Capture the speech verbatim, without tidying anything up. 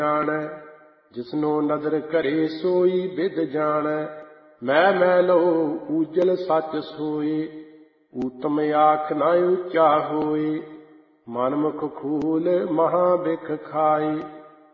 ਜਾਣੈ। ਜਿਸਨੋ ਨਦਰ ਕਰੇ ਸੋਈ ਬਿਦ ਜਾਣੈ। ਮੈਂ ਮੈਲੋ ਊਜਲ ਸੱਚ ਸੋਏ, ਊਤਮ ਆਖ ਨਾ ਉੱਚਾ ਹੋਏ। ਮਨਮੁਖ ਖੂਲ ਮਹਾ ਬਿਖ ਖਾਏ।